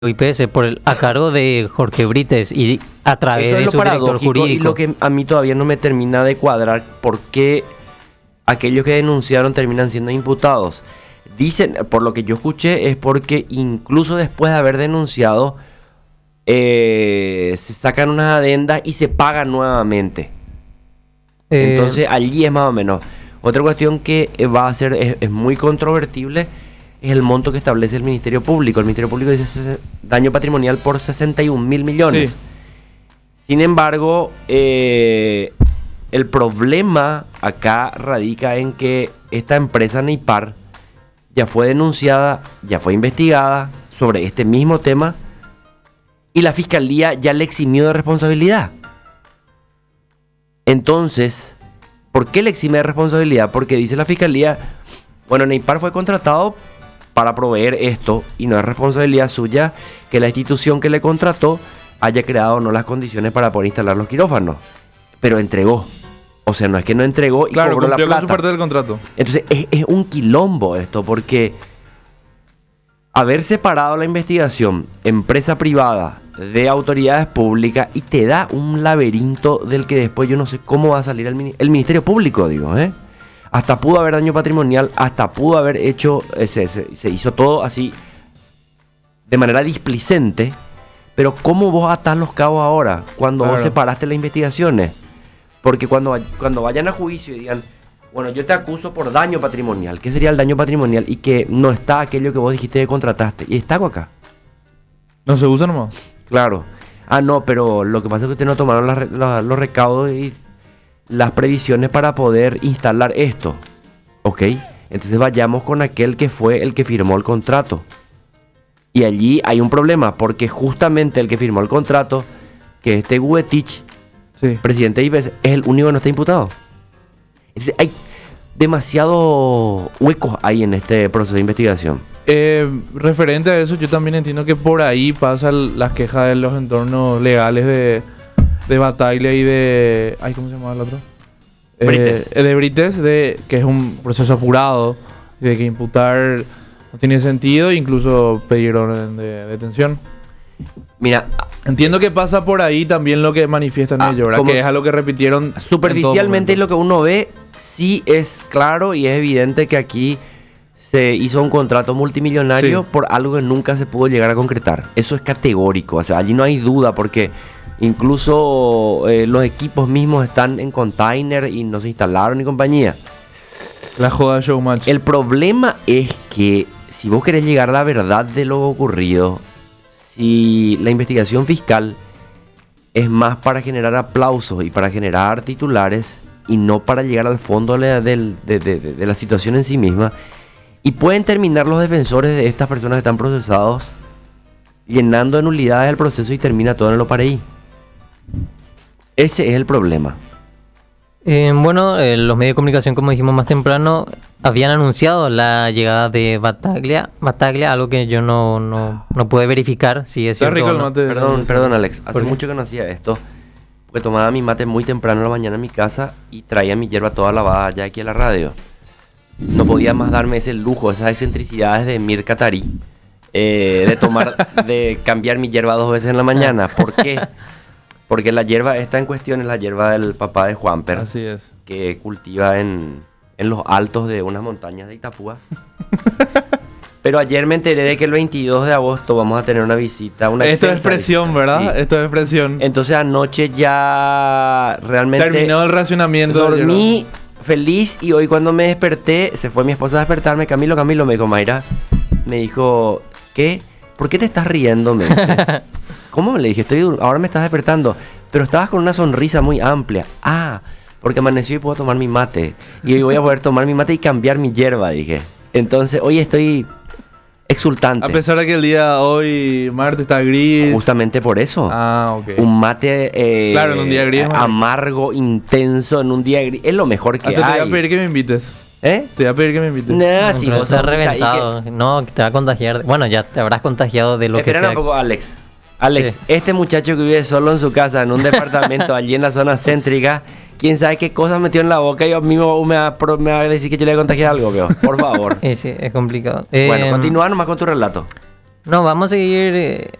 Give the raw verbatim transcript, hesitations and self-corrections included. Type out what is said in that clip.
I P S por el, a cargo de Jorge Brites y a través Eso es de lo su director paradójico jurídico. y lo que a mí todavía no me termina de cuadrar por qué aquellos que denunciaron terminan siendo imputados. Dicen, por lo que yo escuché, es porque incluso después de haber denunciado, eh, se sacan unas adendas y se pagan nuevamente. Eh, Entonces allí es más o menos. Otra cuestión que eh, va a ser, es, es muy controvertible, es el monto que establece el Ministerio Público. El Ministerio Público dice ses- daño patrimonial por sesenta y un mil millones. Sí. Sin embargo, eh, el problema acá radica en que esta empresa Neipar ya fue denunciada, ya fue investigada sobre este mismo tema y la Fiscalía ya le eximió de responsabilidad. Entonces, ¿por qué le exime de responsabilidad? Porque dice la Fiscalía, bueno, Neipar fue contratado para proveer esto y no es responsabilidad suya que la institución que le contrató haya creado o no las condiciones para poder instalar los quirófanos. Pero entregó. O sea, no es que no entregó y Claro, cobró la cumplió con su plata. parte del contrato. Entonces es, es un quilombo esto, porque haber separado la investigación empresa privada de autoridades públicas y te da un laberinto del que después yo no sé cómo va a salir el, mini- el Ministerio Público, digo, ¿eh? Hasta pudo haber daño patrimonial, hasta pudo haber hecho, eh, se, se- se hizo todo así de manera displicente, pero ¿cómo vos atás los cabos ahora cuando vos Claro. separaste las investigaciones? Porque cuando, vay- cuando vayan a juicio y digan, bueno, yo te acuso por daño patrimonial, ¿qué sería el daño patrimonial? Y que no está aquello que vos dijiste que contrataste, y está acá. No se usa nomás. Claro. Ah, no, pero lo que pasa es que ustedes no tomaron las re- la- los recaudos y las previsiones para poder instalar esto. ¿Ok? Entonces vayamos con aquel que fue el que firmó el contrato. Y allí hay un problema, porque justamente el que firmó el contrato, que es este Guetich, Sí. presidente de I P S, es el único que no está imputado. Entonces, hay demasiados huecos ahí en este proceso de investigación. Eh, referente a eso, yo también entiendo que por ahí pasan las quejas de los entornos legales de, de Bataglia y de... Ay, ¿cómo se llama el otro? Eh, Brites. de Brites, de que es un proceso apurado, de que imputar no tiene sentido, incluso pedir orden de detención. Mira, Entiendo que pasa por ahí también lo que manifiestan Ah, ellos, ¿verdad? como Que es algo que repitieron superficialmente en lo todo que uno ve, sí es claro y es evidente que aquí se hizo un contrato multimillonario Sí. por algo que nunca se pudo llegar a concretar. Eso es categórico, o sea, allí no hay duda porque incluso eh, los equipos mismos están en container y no se instalaron y compañía. momento. La joda showmatch. El problema es que si vos querés llegar a la verdad de lo ocurrido, si la investigación fiscal es más para generar aplausos y para generar titulares y no para llegar al fondo de la, del- de, de- de- de la situación en sí misma, y pueden terminar los defensores de estas personas que están procesados llenando de nulidades el proceso y termina todo en el OPAREI. Ese es el problema. Eh, bueno, eh, los medios de comunicación, como dijimos más temprano, habían anunciado la llegada de Bataglia, Bataglia, algo que yo no, no, no pude verificar si es Está cierto rico o el no. mate. Perdón, perdón Alex, hace ¿Por qué? mucho que no hacía esto, porque tomaba mi mate muy temprano en la mañana en mi casa y traía mi hierba toda lavada ya aquí a la radio. No podía más darme ese lujo, esas excentricidades de Mir Qatari, eh, de tomar, de cambiar mi hierba dos veces en la mañana. ¿Por qué? Porque la hierba esta en cuestión es la hierba del papá de Juanper, Así es. que cultiva en, en los altos de unas montañas de Itapúa. Pero ayer me enteré de que el veintidós de agosto vamos a tener una visita, una Esto es excelsa presión, visita, ¿verdad? sí. Esto es presión. Entonces anoche ya realmente Terminó el racionamiento. dormí feliz y hoy cuando me desperté, se fue mi esposa a despertarme, Camilo, Camilo, me dijo Mayra, me dijo, ¿qué? ¿Por qué te estás riendo? Me dice. ¿Cómo? Le dije, estoy dur- ahora me estás despertando, pero estabas con una sonrisa muy amplia. Ah, porque amaneció y puedo tomar mi mate. Y hoy voy a poder tomar mi mate y cambiar mi hierba, dije. Entonces hoy estoy exultante. A pesar de que el día hoy, martes, está gris. Justamente por eso. Ah, ok. Un mate eh, Claro, en un día gris es más rico. amargo, intenso, en un día gris. Es lo mejor que Hasta te voy a hay. pedir que me invites. ¿Eh? Te voy a pedir que me invites. Nah, No, si pero vos estás sos puta, y que- reventado. No, que te va a contagiar. Bueno, ya te habrás contagiado de lo Espera que sea. un poco, Alex. Alex, Sí. este muchacho que vive solo en su casa, en un departamento allí en la zona céntrica, quién sabe qué cosas metió en la boca y yo mismo me va, pro- me va a decir que yo le voy a contagiar algo, veo. Por favor. Eh, sí, es complicado. Bueno, Eh, continúa nomás con tu relato. No, vamos a seguir eh,